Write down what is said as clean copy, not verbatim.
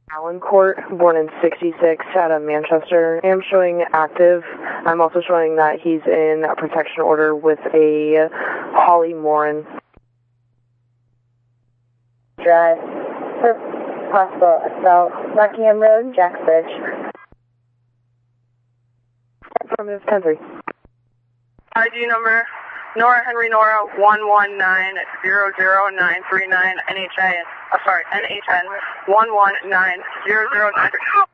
Alan Court, born in 66, out of Manchester. I am showing active. I'm also showing that he's in a protection order with a Holly Morin. Drive for possible assault, Rockingham Road, Jacksbridge. Affirmative 10-3. ID number Nora Henry Nora 119000939 NHN 1190093.